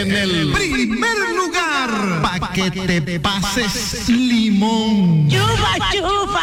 En el primer lugar, pa' que te pases limón. Chupa, chupa.